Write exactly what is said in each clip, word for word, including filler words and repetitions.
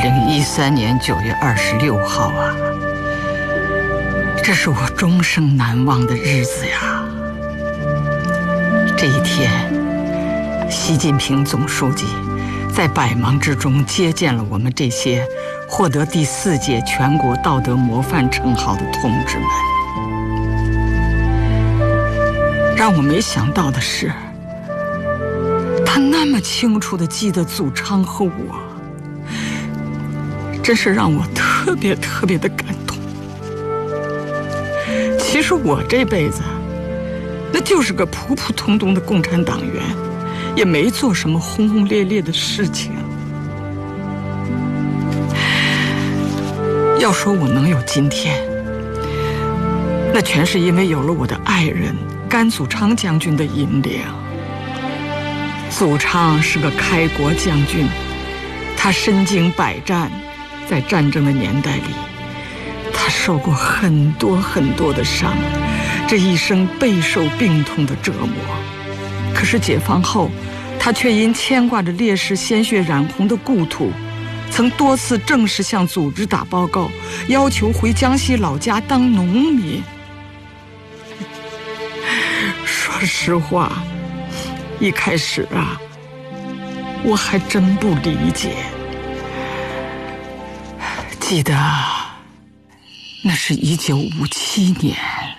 零一三年九月二十六号啊，这是我终生难忘的日子呀。这一天，习近平总书记在百忙之中接见了我们这些获得第四届全国道德模范称号的同志们。让我没想到的是，他那么清楚地记得祖昌和我，真是让我特别特别的感动。其实我这辈子那就是个普普通通的共产党员，也没做什么轰轰烈烈的事情。要说我能有今天，那全是因为有了我的爱人甘祖昌将军的引领。祖昌是个开国将军，他身经百战，在战争的年代里，他受过很多很多的伤，这一生备受病痛的折磨。可是解放后，他却因牵挂着烈士鲜血染红的故土，曾多次正式向组织打报告，要求回江西老家当农民。说实话，一开始啊，我还真不理解。记得那是一九五七年。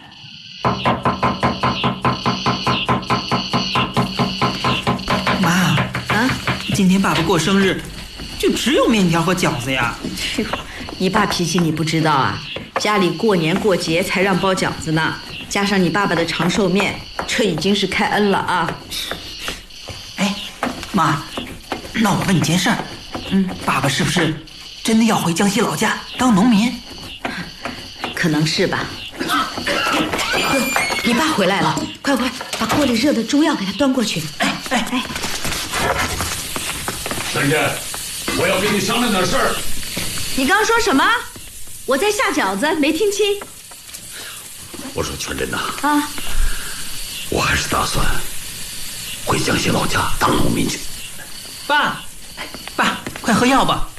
妈啊，今天爸爸过生日，就只有面条和饺子呀。 你爸脾气你不知道啊，家里过年过节才让包饺子呢，加上你爸爸的长寿面，这已经是开恩了啊。 哎，妈，那我问你件事儿，嗯，爸爸是不是真的要回江西老家当农民？ 可能是吧。哟，你爸回来了，快快把锅里热的中药给他端过去。哎哎哎， 珊珊，我要跟你商量点事儿。 你刚说什么？我在下饺子，没听清。 我说全真呐， 啊， 我还是打算回江西老家当农民去。 爸，爸，快喝药吧。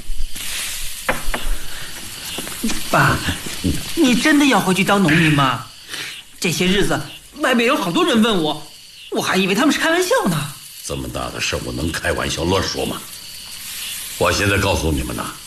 爸，你真的要回去当农民吗？这些日子外面有好多人问我，我还以为他们是开玩笑呢。 这么大的事我能开玩笑乱说吗？我现在告诉你们呐，